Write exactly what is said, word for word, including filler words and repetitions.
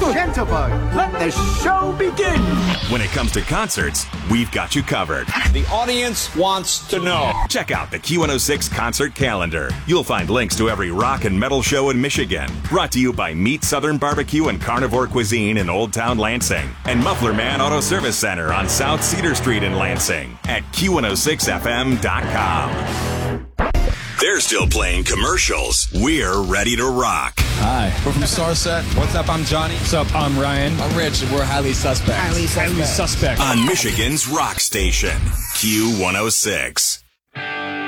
Jitterbug, let the show begin. When it comes to concerts, we've got you covered. The audience wants to know. Check out the Q one oh six concert calendar. You'll find links to every rock and metal show in Michigan. Brought to you by Meat Southern Barbecue and Carnivore Cuisine in Old Town Lansing. And Muffler Man Auto Service Center on South Cedar Street in Lansing at Q one oh six F M dot com. They're still playing commercials. We're ready to rock. Hi, we're from Starset. What's up? I'm Johnny. What's up? I'm Ryan. I'm Rich, and we're highly suspect. Highly suspect. Highly suspect. On Michigan's rock station, Q one oh six.